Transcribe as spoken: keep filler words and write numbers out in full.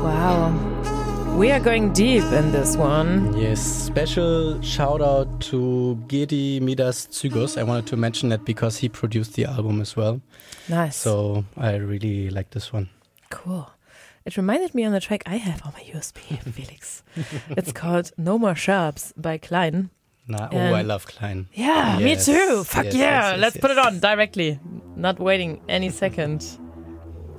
Wow. We are going deep in this one. Yes, special shout out to Gedi Midas Zygos. I wanted to mention that because he produced the album as well. Nice. So I really like this one. Cool. It reminded me on the track I have on my U S B, Felix. It's called No More Sharps by Klein. Nah, oh, I love Klein. Yeah, yes, me too. Fuck yes, yeah. yes, yes, Let's yes. put it on directly. Not waiting any second.